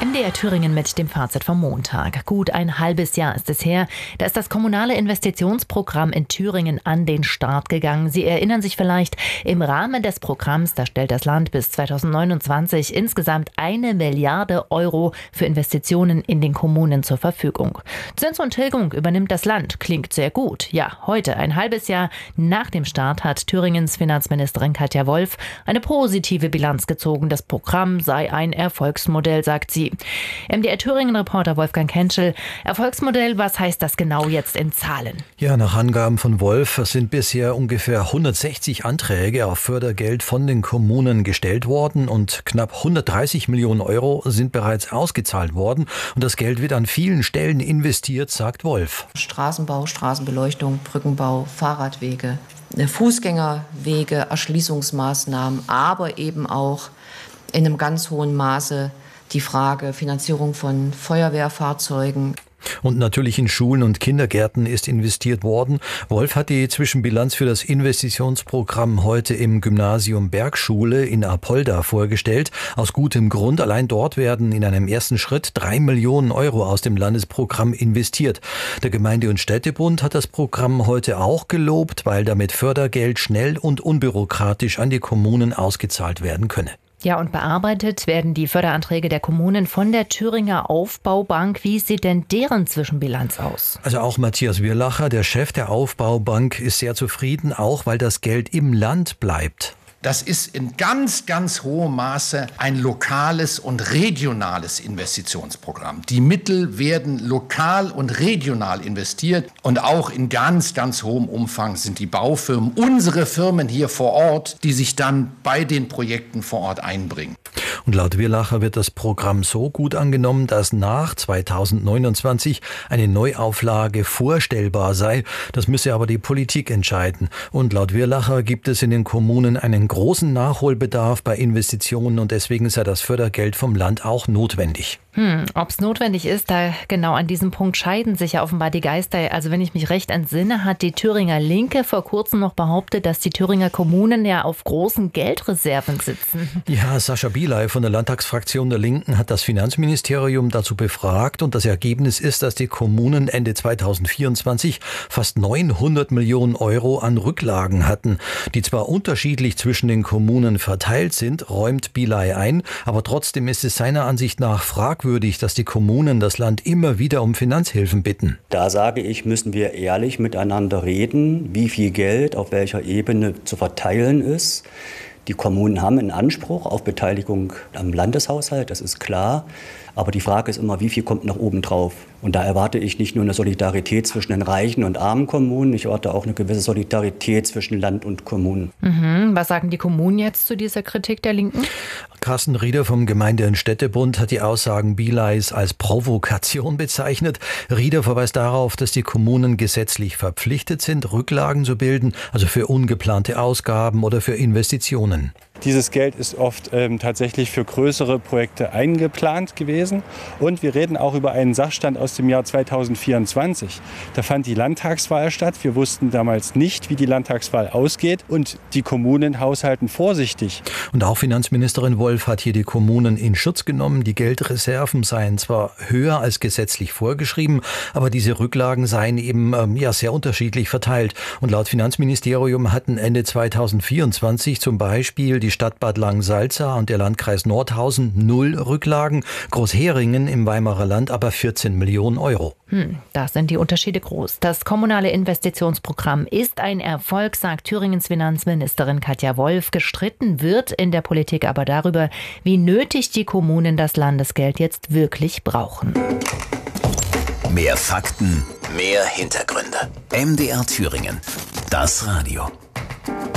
MDR Thüringen mit dem Fazit vom Montag. Gut ein halbes Jahr ist es her, da ist das kommunale Investitionsprogramm in Thüringen an den Start gegangen. Sie erinnern sich vielleicht, im Rahmen des Programms, da stellt das Land bis 2029 insgesamt 1 Milliarde Euro für Investitionen in den Kommunen zur Verfügung. Zins und Tilgung übernimmt das Land. Klingt sehr gut. Ja, heute, ein halbes Jahr nach dem Start, hat Thüringens Finanzministerin Katja Wolf eine positive Bilanz gezogen. Das Programm sei ein Erfolgsmodell, sagt sie. MDR Thüringen-Reporter Wolfgang Kentschel. Erfolgsmodell, was heißt das genau jetzt in Zahlen? Ja, nach Angaben von Wolf sind bisher ungefähr 160 Anträge auf Fördergeld von den Kommunen gestellt worden und knapp 130 Millionen Euro sind bereits ausgezahlt worden. Und das Geld wird an vielen Stellen investiert, sagt Wolf. Straßenbau, Straßenbeleuchtung, Brückenbau, Fahrradwege, Fußgängerwege, Erschließungsmaßnahmen, aber eben auch in einem ganz hohen Maße die Frage Finanzierung von Feuerwehrfahrzeugen. Und natürlich in Schulen und Kindergärten ist investiert worden. Wolf hat die Zwischenbilanz für das Investitionsprogramm heute im Gymnasium Bergschule in Apolda vorgestellt. Aus gutem Grund. Allein dort werden in einem ersten Schritt 3 Millionen Euro aus dem Landesprogramm investiert. Der Gemeinde- und Städtebund hat das Programm heute auch gelobt, weil damit Fördergeld schnell und unbürokratisch an die Kommunen ausgezahlt werden könne. Ja, und bearbeitet werden die Förderanträge der Kommunen von der Thüringer Aufbaubank. Wie sieht denn deren Zwischenbilanz aus? Also auch Matthias Wirlacher, der Chef der Aufbaubank, ist sehr zufrieden, auch weil das Geld im Land bleibt. Das ist in ganz, ganz hohem Maße ein lokales und regionales Investitionsprogramm. Die Mittel werden lokal und regional investiert und auch in ganz, ganz hohem Umfang sind die Baufirmen, unsere Firmen hier vor Ort, die sich dann bei den Projekten vor Ort einbringen. Und laut Wirlacher wird das Programm so gut angenommen, dass nach 2029 eine Neuauflage vorstellbar sei. Das müsse aber die Politik entscheiden. Und laut Wirlacher gibt es in den Kommunen einen großen Nachholbedarf bei Investitionen und deswegen sei das Fördergeld vom Land auch notwendig. Ob es notwendig ist, da genau an diesem Punkt scheiden sich ja offenbar die Geister. Also wenn ich mich recht entsinne, hat die Thüringer Linke vor kurzem noch behauptet, dass die Thüringer Kommunen ja auf großen Geldreserven sitzen. Ja, Sascha Bielay von der Landtagsfraktion der Linken hat das Finanzministerium dazu befragt und das Ergebnis ist, dass die Kommunen Ende 2024 fast 900 Millionen Euro an Rücklagen hatten, die zwar unterschiedlich zwischen den Kommunen verteilt sind, räumt Bielay ein, aber trotzdem ist es seiner Ansicht nach fragwürdig, dass die Kommunen das Land immer wieder um Finanzhilfen bitten. Da sage ich, müssen wir ehrlich miteinander reden, wie viel Geld auf welcher Ebene zu verteilen ist. Die Kommunen haben einen Anspruch auf Beteiligung am Landeshaushalt, das ist klar. Aber die Frage ist immer, wie viel kommt nach oben drauf? Und da erwarte ich nicht nur eine Solidarität zwischen den reichen und armen Kommunen, ich erwarte auch eine gewisse Solidarität zwischen Land und Kommunen. Was sagen die Kommunen jetzt zu dieser Kritik der Linken? Carsten Rieder vom Gemeinde- und Städtebund hat die Aussagen Bielays als Provokation bezeichnet. Rieder verweist darauf, dass die Kommunen gesetzlich verpflichtet sind, Rücklagen zu bilden, also für ungeplante Ausgaben oder für Investitionen. Dieses Geld ist oft tatsächlich für größere Projekte eingeplant gewesen. Und wir reden auch über einen Sachstand aus dem Jahr 2024. Da fand die Landtagswahl statt. Wir wussten damals nicht, wie die Landtagswahl ausgeht. Und die Kommunen haushalten vorsichtig. Und auch Finanzministerin Wolf hat hier die Kommunen in Schutz genommen. Die Geldreserven seien zwar höher als gesetzlich vorgeschrieben, aber diese Rücklagen seien eben sehr unterschiedlich verteilt. Und laut Finanzministerium hatten Ende 2024 zum Beispiel die Stadt Bad Langensalza und der Landkreis Nordhausen 0 Rücklagen, Großheringen im Weimarer Land aber 14 Millionen Euro. Da sind die Unterschiede groß. Das kommunale Investitionsprogramm ist ein Erfolg, sagt Thüringens Finanzministerin Katja Wolf. Gestritten wird in der Politik aber darüber, wie nötig die Kommunen das Landesgeld jetzt wirklich brauchen. Mehr Fakten, mehr Hintergründe. MDR Thüringen, das Radio.